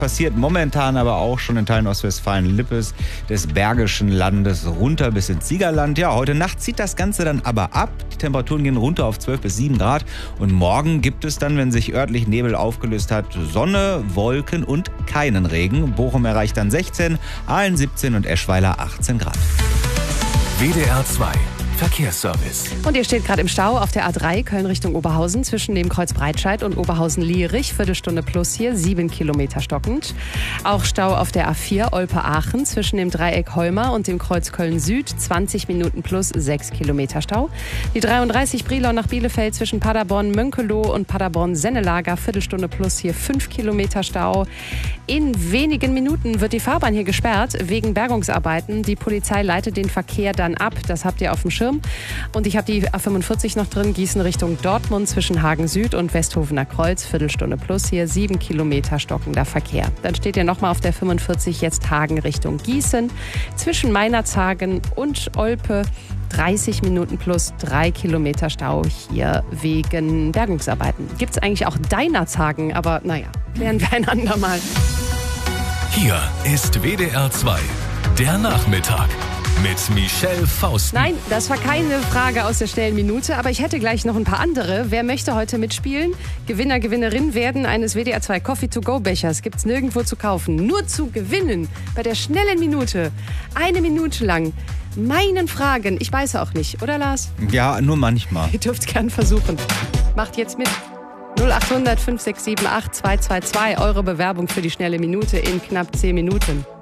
passiert momentan aber auch schon in Teilen Ostwestfalen-Lippes des Bergischen Landes runter bis ins Siegerland. Ja, heute Nacht zieht das Ganze dann aber ab. Die Temperaturen gehen runter auf 12 bis 7 Grad. Und morgen gibt es dann, wenn sich örtlich Nebel aufgelöst hat, Sonne, Wolken und keinen Regen. Bochum erreicht dann 16, Aalen 17 und Eschweiler 18 Grad. WDR 2 Verkehrsservice. Und ihr steht gerade im Stau auf der A3 Köln Richtung Oberhausen zwischen dem Kreuz Breitscheid und Oberhausen-Lierich. Viertelstunde plus hier, 7 Kilometer stockend. Auch Stau auf der A4 Olpe-Aachen zwischen dem Dreieck Holmer und dem Kreuz Köln-Süd. 20 Minuten plus 6 Kilometer Stau. Die 33 Brilon nach Bielefeld zwischen Paderborn-Mönkeloh und Paderborn-Sennelager. Viertelstunde plus hier 5 Kilometer Stau. In wenigen Minuten wird die Fahrbahn hier gesperrt wegen Bergungsarbeiten. Die Polizei leitet den Verkehr dann ab. Das habt ihr auf dem Schirm. Und ich habe die A45 noch drin, Gießen Richtung Dortmund zwischen Hagen Süd und Westhofener Kreuz, Viertelstunde plus hier, 7 Kilometer stockender Verkehr. Dann steht ihr nochmal auf der 45 jetzt Hagen Richtung Gießen, zwischen Meinerzhagen und Olpe, 30 Minuten plus 3 Kilometer Stau hier wegen Bergungsarbeiten. Gibt es eigentlich auch Deinerzhagen, aber naja, klären wir ein andermal. Hier ist WDR 2, der Nachmittag. Mit Michelle Fausten. Nein, das war keine Frage aus der schnellen Minute, aber ich hätte gleich noch ein paar andere. Wer möchte heute mitspielen? Gewinner, Gewinnerin werden eines WDR 2 Coffee-to-go-Bechers. Gibt's nirgendwo zu kaufen. Nur zu gewinnen bei der schnellen Minute. 1 Minute lang meinen Fragen. Ich weiß auch nicht, oder Lars? Ja, nur manchmal. Ihr dürft gern versuchen. Macht jetzt mit. 0800 5678 222. Eure Bewerbung für die schnelle Minute in knapp 10 Minuten.